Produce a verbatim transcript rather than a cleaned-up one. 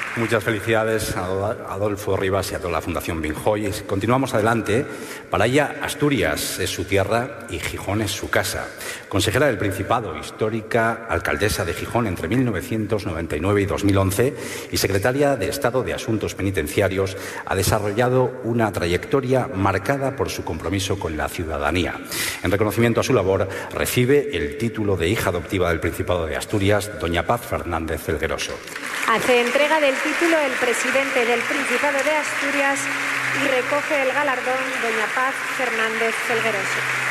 Muchas felicidades a Adolfo Rivas y a toda la Fundación Binjoy. Continuamos adelante. Para ella, Asturias es su tierra y Gijón es su casa. Consejera del Principado, histórica alcaldesa de Gijón entre mil novecientos noventa y nueve y dos mil once y secretaria de Estado de Asuntos Penitenciarios, ha desarrollado una trayectoria marcada por su compromiso con la ciudadanía. En reconocimiento a su labor, recibe el título de hija adoptiva del Principado de Asturias, doña Paz Fernández Felgueroso. Hace entrega del título el presidente del Principado de Asturias y recoge el galardón doña Paz Fernández Felgueroso.